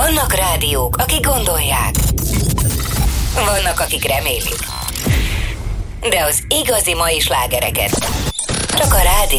Vannak rádiók, akik gondolják. Vannak, akik remélik. De az igazi mai slágereket csak a rádió